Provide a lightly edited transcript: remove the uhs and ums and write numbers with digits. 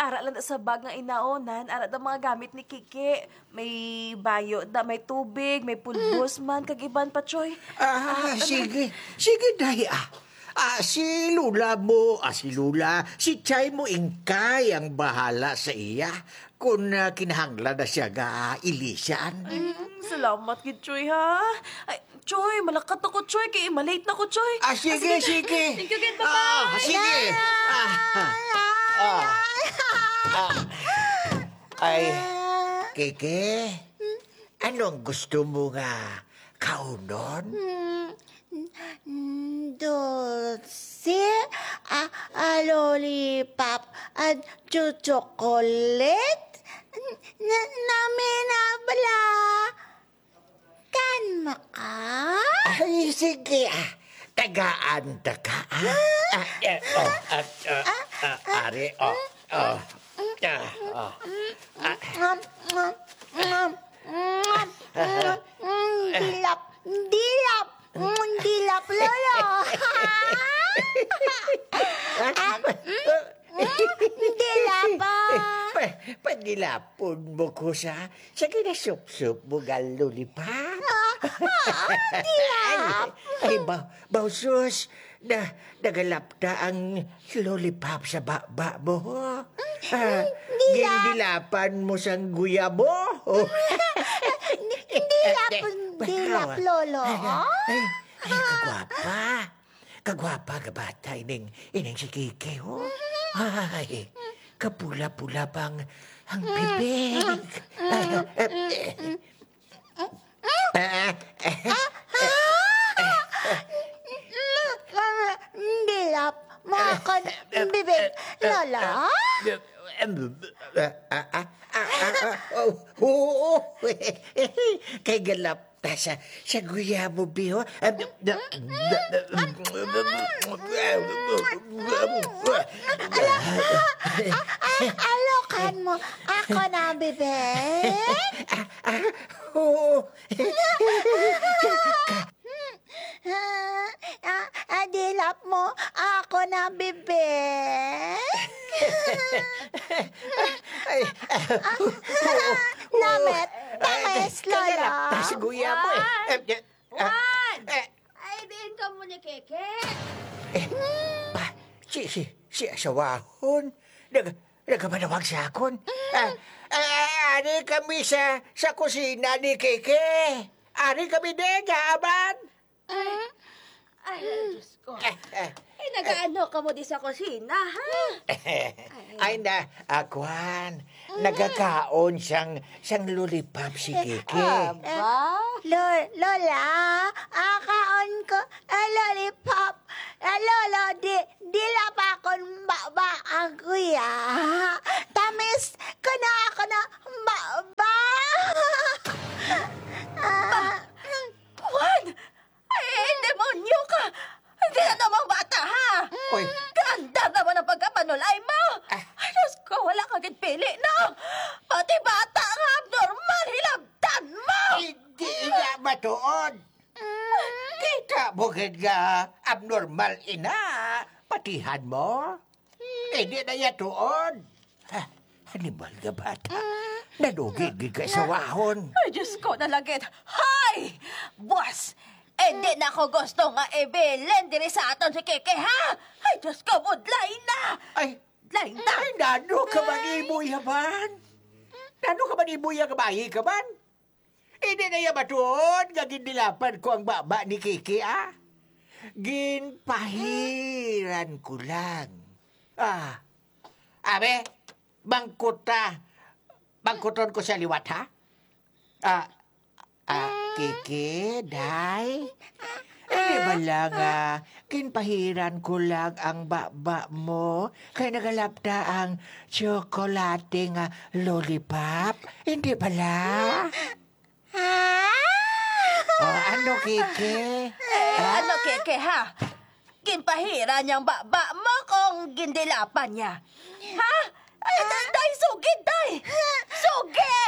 Ara lang sa bag nga inaonan, ara da mga gamit ni Kiki. May bayo da, may tubig, may pulbos man, kag iban pa, Choy. Sige. Sige, dahi, si Lula, si Chay mo ingkay ang bahala sa iya kung kinahanglan na siya ilisan. Salamat gid, Choy, ha? Ay, Choy, malakat ako, Choy, kay malate na ko, Choy. Sige. Thank you, gid, bye-bye. Sige. Ay, Kike, anong gusto mo nga kaunon? Dulce, lollipop, at chocolate. Namin na bala. Kan maka? Ay, sige, tagaan ka, Ari, Dilap, lolo. Dilap. Padilapon mo ko sa kinasup-sup mo nga lollipop. Dilap. Ay, bausos, nagalap na ang lollipop sa baba mo. Gindilapan mo sa guya mo. Dilap, lolo. Ay, kagwapa. Kagwapa ka bata, ining si Kike, oh. Ay, kapula-pula pang ang bibig. Dilap, makan bibig, lola. Oo. Kay galap ta sa guya mo, Biho. Alokan mo, ako na bibig. Oo. Dilap mo, ako na bibig. Ay, Namit, tamis, lola. ta sa guya mo, Juan! Ay, diin ka mo ni Keke. Si asawahon. Nagamanawag sa akon. Ari kami sa kusina ni Keke. Ari kami nega, aban. Ay, Diyos ko. Ay, nag-ano ka mo di sa kusina, ha? Ay na, Akwan. Nagkakaon siyang lollipop si Keke. Lola, akaon ko, lollipop. Lolo, dilap akong baba ang kuya. Tamis ko na ako na baba. Juan! Ay, demonyo ka! Hindi na namang bata, ha? Oy. Ganda naman ang pagkapanulay mo! Ay, Diyos ko, wala kagit pili, no? Pati bata ang abnormal, hilabdan mo! Hindi nga matuod. Kita mo nga abnormal ina. Patihan mo. Hindi na yatuod. Hanimal nga bata. Nanugigig ka sa wahon. Ay, Diyos ko, nalagit. Hay! Boss! Hindi na ako gusto nga ibilin diri sa aton si Keke, ha? Ay, Diyos ko, budlay na! Ay, Budlay na! nano ka man ibuya man? Nano ka man ibuya ka bayi ka man? Hindi na yan matuod nga gindilapan ko ang baba ni Kiki, Ginpahiran ko lang. Abe, bangkuton ko sa liwat, ha? Kiki, day? Hindi ba lang, kinpahiran ko lang ang baba mo kaya nagalap na ang tsokolate nga lollipop? Hindi ba lang? Ano, Kiki? Ano, Keke, ha? Ginpahira niyang baba mo kung gindilapan niya. Ha? Ay, day, sugid, day! Sugid!